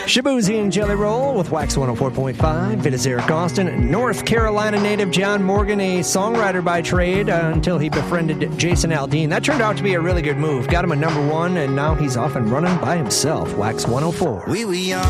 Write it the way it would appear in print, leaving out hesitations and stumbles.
Shabuzi and Jelly Roll with Wax 104.5. It is Eric Austin. North Carolina native John Morgan, a songwriter by trade until he befriended Jason Aldean. That turned out to be a really good move. Got him a number one, and now he's off and running by himself. Wax 104.